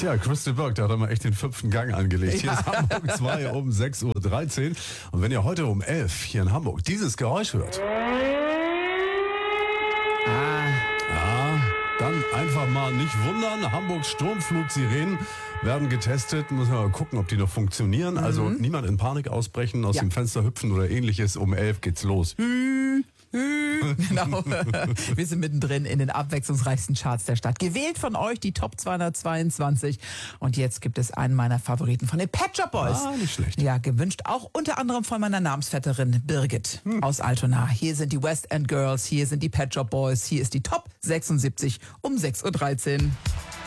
Tja, Crystal Burke, da hat er mal echt den 5. Gang angelegt. Hier ist Hamburg 2 um 6.13 Uhr. Und wenn ihr heute um 11 hier in Hamburg dieses Geräusch hört, dann einfach mal nicht wundern. Hamburgs Sturmflugsirenen werden getestet. Muss man mal gucken, ob die noch funktionieren. Also niemand in Panik ausbrechen, aus dem Fenster hüpfen oder ähnliches. Um 11 geht's los. Genau. Wir sind mittendrin in den abwechslungsreichsten Charts der Stadt. Gewählt von euch die Top 222. Und jetzt gibt es einen meiner Favoriten von den Pet Shop Boys. Nicht schlecht. Ja, gewünscht auch unter anderem von meiner Namensvetterin Birgit aus Altona. Hier sind die West End Girls, hier sind die Pet Shop Boys, hier ist die Top 76 um 6.13 Uhr.